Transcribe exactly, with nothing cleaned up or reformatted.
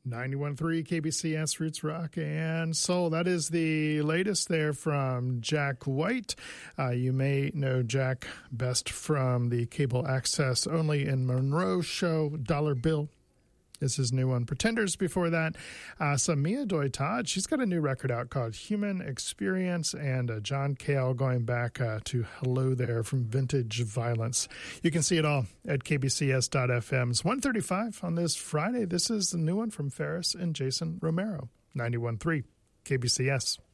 ninety-one point three K B C S Roots Rock and Soul. That is the latest there from Jack White. Uh, you may know Jack best from the cable access only in Monroe show, Dollar Bill. Is his new one. Pretenders before that. Uh, some Mia Doi Todd. She's got a new record out called Human Experience, and uh, John Cale going back uh, to Hello There from Vintage Violence. You can see it all at K B C S dot F M. It's one thirty-five on this Friday. This is the new one from Ferris and Jason Romero. ninety-one point three K B C S.